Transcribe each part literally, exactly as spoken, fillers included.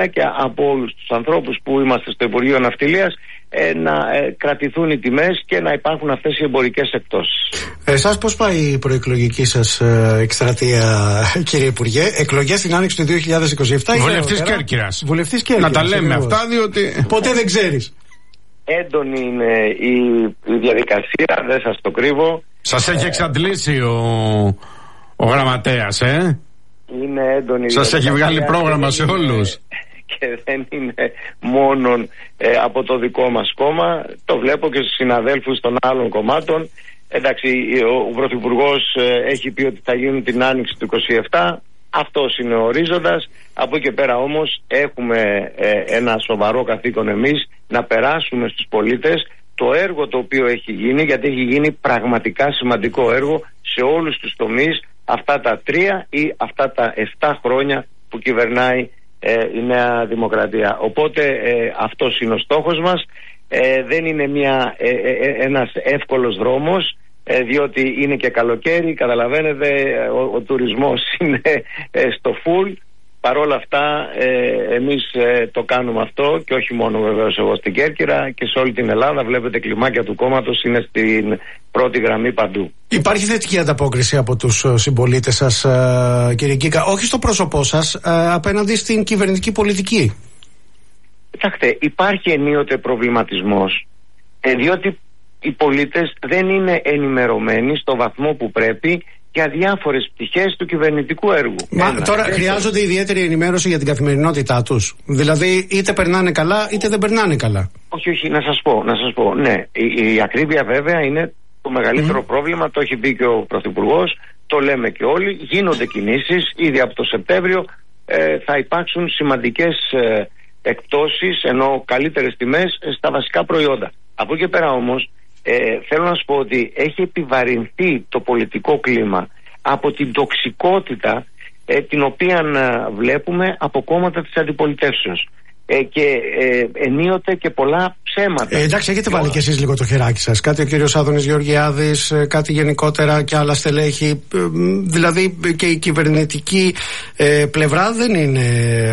και από όλους τους ανθρώπους που είμαστε στο Υπουργείο Ναυτιλίας ε, να ε, κρατηθούν οι τιμές και να υπάρχουν αυτές οι εμπορικές εκπτώσεις. Εσάς πώς πάει η προεκλογική σας ε, εκστρατεία, κύριε Υπουργέ? Εκλογές στην Άνοιξη του δύο χιλιάδες είκοσι επτά. Βουλευτής Κέρκυρας. Βουλευτής Κέρκυρας. Να τα λέμε αυτά, διότι ποτέ δεν ξέρεις. Έντονη είναι η, η διαδικασία, δεν σας το κρύβω. Σας έχει εξαντλήσει ο, ο γραμματέας, ε? Είναι έντονη. Σας έχει βγάλει πρόγραμμα σε όλους. Και δεν είναι μόνο ε, από το δικό μας κόμμα. Το βλέπω και στους συναδέλφους των άλλων κομμάτων. Εντάξει, ο Πρωθυπουργός ε, έχει πει ότι θα γίνουν την Άνοιξη του είκοσι επτά. Αυτός είναι ο ορίζοντας. Από εκεί και πέρα όμως έχουμε ε, ένα σοβαρό καθήκον εμείς να περάσουμε στους πολίτες το έργο το οποίο έχει γίνει, γιατί έχει γίνει πραγματικά σημαντικό έργο σε όλους τους τομείς αυτά τα τρία ή αυτά τα εφτά χρόνια που κυβερνάει ε, η Νέα Δημοκρατία. Οπότε ε, αυτός είναι ο στόχος μας. Ε, δεν είναι μια, ε, ε, ένας εύκολος δρόμος, ε, διότι είναι και καλοκαίρι, καταλαβαίνετε, ο, ο τουρισμός είναι ε, στο φουλ. Παρ' όλα αυτά ε, εμείς ε, το κάνουμε αυτό και όχι μόνο βεβαίως εγώ στην Κέρκυρα και σε όλη την Ελλάδα. Βλέπετε κλιμάκια του κόμματος είναι στην πρώτη γραμμή παντού. Υπάρχει θετική ανταπόκριση από τους συμπολίτες σας, ε, κύριε Γκίκα, όχι στο πρόσωπό σας, ε, απέναντι στην κυβερνητική πολιτική? Κοιτάξτε, υπάρχει ενίοτε προβληματισμός, ε, διότι οι πολίτες δεν είναι ενημερωμένοι στο βαθμό που πρέπει για διάφορες πτυχές του κυβερνητικού έργου. Μα Ένα, τώρα και χρειάζονται και... ιδιαίτερη ενημέρωση για την καθημερινότητά τους. Δηλαδή είτε περνάνε καλά είτε δεν περνάνε καλά. Όχι, όχι, να σας πω, να σας πω, ναι. Η, η ακρίβεια βέβαια είναι το μεγαλύτερο mm. πρόβλημα, το έχει πει και ο Πρωθυπουργός, το λέμε και όλοι. Γίνονται κινήσεις, ήδη από το Σεπτέμβριο ε, θα υπάρξουν σημαντικές ε, εκπτώσεις, ενώ καλύτερες τιμές ε, στα βασικά προϊόντα. Από εκεί πέρα όμως, Ε, θέλω να σου πω ότι έχει επιβαρυνθεί το πολιτικό κλίμα από την τοξικότητα ε, την οποία ε, βλέπουμε από κόμματα της αντιπολιτεύσεως ε, και ε, ενίοτε και πολλά ψέματα. Ε, εντάξει, έχετε βάλει και εσείς λίγο το χεράκι σας. Κάτι ο κύριος Άδωνης Γεωργιάδης, ε, κάτι γενικότερα και άλλα στελέχη. Ε, δηλαδή και η κυβερνητική ε, πλευρά δεν είναι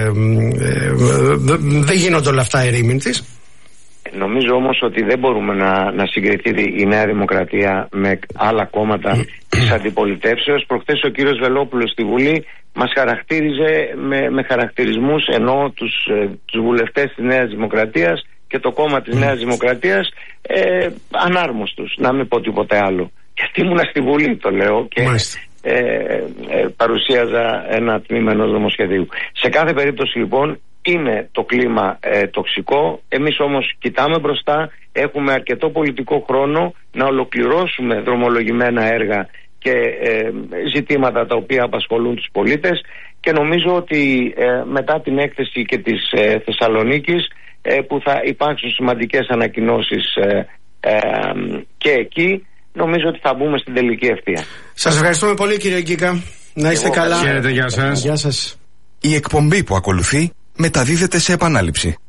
ε, ε, δεν γίνονται όλα αυτά ερήμην της. Νομίζω όμως ότι δεν μπορούμε να, να συγκριθεί η Νέα Δημοκρατία με άλλα κόμματα της αντιπολιτεύσεως. Προχθές ο κύριος Βελόπουλος στη Βουλή μας χαρακτήριζε με, με χαρακτηρισμούς, ενώ τους, ε, τους βουλευτές της Νέας Δημοκρατίας και το κόμμα της Νέας Δημοκρατίας ε, ανάρμοστους, να μην πω τίποτε άλλο. Γιατί ήμουνα στη Βουλή, το λέω, και ε, ε, παρουσίαζα ένα τμήμα ενός νομοσχεδίου. Σε κάθε περίπτωση λοιπόν είναι το κλίμα ε, τοξικό. Εμείς όμως κοιτάμε μπροστά, έχουμε αρκετό πολιτικό χρόνο να ολοκληρώσουμε δρομολογημένα έργα και ε, ζητήματα τα οποία απασχολούν τους πολίτες και νομίζω ότι ε, μετά την έκθεση και της ε, Θεσσαλονίκης ε, που θα υπάρξουν σημαντικές ανακοινώσεις ε, ε, και εκεί, νομίζω ότι θα μπούμε στην τελική ευθεία. Σας ευχαριστούμε πολύ, κύριε Γκίκα. Να είστε Εγώ, καλά. Χαίρετε, γεια σας. Γεια σας. Η εκπομπή που ακολουθεί μεταδίδεται σε επανάληψη.